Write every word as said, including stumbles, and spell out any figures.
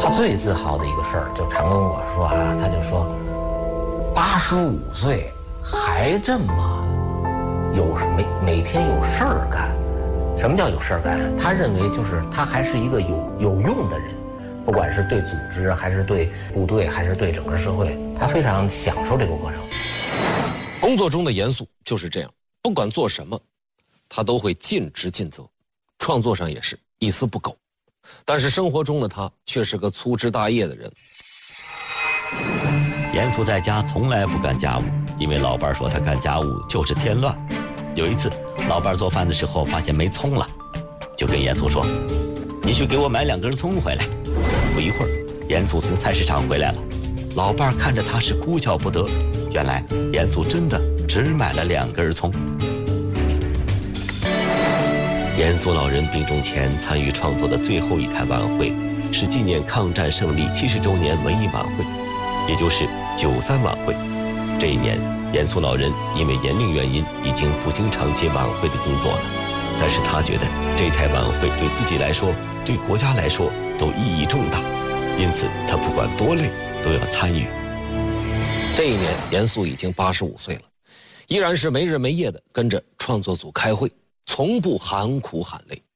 他最自豪的一个事儿，就常跟我说啊，他就说，八十五岁还这么有每每天有事儿干。什么叫有事儿干？他认为就是他还是一个有有用的人，不管是对组织还是对部队还是对整个社会，他非常享受这个过程。 工作中的严肃就是这样，不管做什么，他都会尽职尽责，创作上也是一丝不苟。但是生活中的他却是个粗枝大叶的人。 严肃在家从来不干家务，因为老伴说他干家务就是添乱。有一次老伴做饭的时候发现没葱了，就跟严肃说，你去给我买两根葱回来。不一会儿严肃从菜市场回来了，老伴看着他是哭笑不得，原来严肃真的只买了两根葱。严肃老人病重前参与创作的最后一台晚会，是纪念抗战胜利七十周年文艺晚会，也就是九三晚会。这一年严肃老人因为年龄原因已经不经常接晚会的工作了，但是他觉得这台晚会对自己来说，对国家来说都意义重大，因此他不管多累都要参与。 这一年严肃已经八十五岁了，依然是没日没夜的跟着创作组开会，从不喊苦喊累。